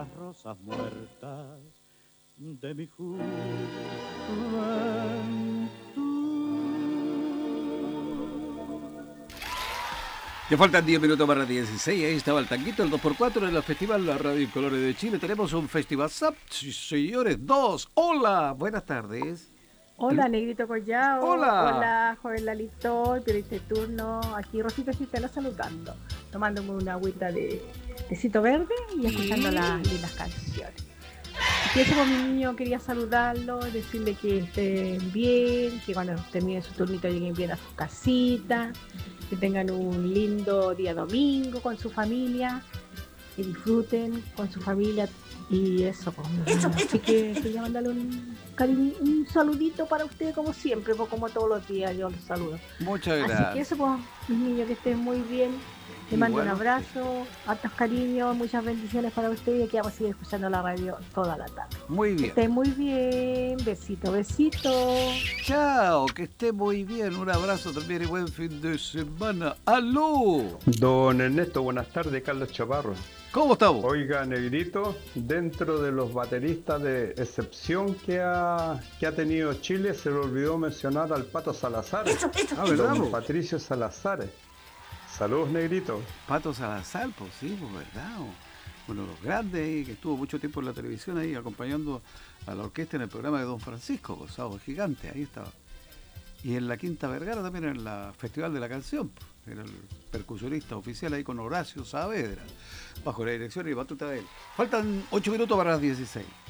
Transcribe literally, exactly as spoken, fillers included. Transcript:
las rosas muertas de mi juventud. Ya faltan diez minutos para las dieciséis, ahí estaba el tanquito, el dos por cuatro en el Festival La Radio en Colores de Chile. Tenemos un Festival S A P, sí, señores, dos. Hola, buenas tardes. Hola, Negrito Collao. Hola. Hola, joven Lalito, periodista de turno. Aquí Rosita Cistela saludando, tomándome una agüita de tecito verde y escuchando las lindas canciones. Y eso, con mi niño, quería saludarlo, decirle que estén bien, que cuando termine su turnito lleguen bien a su casita, que tengan un lindo día domingo con su familia, que disfruten con su familia y eso, pues, Eso, así eso, que eso. quería mandarle un cariño, un saludito para usted como siempre, pues como todos los días yo los saludo. Muchas Así que gracias. eso, pues, mis niños, que estén muy bien. Le mando un Igual usted. abrazo, hartos cariños, muchas bendiciones para usted y aquí vamos a seguir escuchando la radio toda la tarde. Muy Que bien. esté muy bien, besito, besito. Chao, que esté muy bien. Un abrazo también y buen fin de semana. ¡Aló! Don Ernesto, buenas tardes, Carlos Chaparro. ¿Cómo estamos? Oiga, Negrito, dentro de los bateristas de excepción que ha, que ha tenido Chile, se le olvidó mencionar al Pato Salazar. Eso, eso. Ah, ¿verdad? Don po? Patricio Salazar. Saludos, Negrito. Pato Salazar, pues sí, pues verdad. Uno de los grandes ahí, que estuvo mucho tiempo en la televisión ahí, acompañando a la orquesta en el programa de Don Francisco, pues, Sábado Gigante, ahí estaba. Y en la Quinta Vergara también en el Festival de la Canción, pues, era el percusionista oficial ahí con Horacio Saavedra, bajo la dirección y batuta de él. Faltan ocho minutos para las dieciséis.